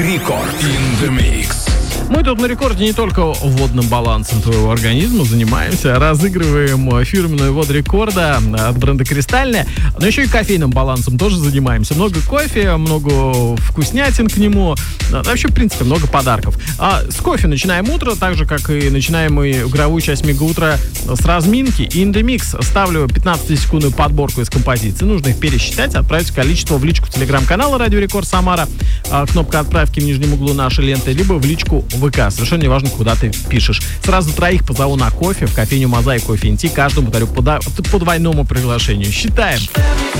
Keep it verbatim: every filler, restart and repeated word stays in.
Рекорд. In the mix. Мы тут на рекорде не только водным балансом твоего организма занимаемся, разыгрываем фирменную воду рекорда от бренда «Кристальная», но еще и кофейным балансом тоже занимаемся. Много кофе, много вкуснятин к нему, вообще, в принципе, много подарков. А с кофе начинаем утро, так же, как и начинаем мы игровую часть Мегаутра с разминки. И in the mix ставлю пятнадцатисекундную подборку из композиций. Нужно их пересчитать, отправить количество в личку телеграм-канала «Радио Рекорд Самара», кнопка отправки в нижнем углу нашей ленты, либо в личку ВК. Совершенно не важно, куда ты пишешь. Сразу троих позову на кофе в кофейню «Мозаик Кофе энд Ти». Каждому дарю по, по двойному приглашению. Считаем.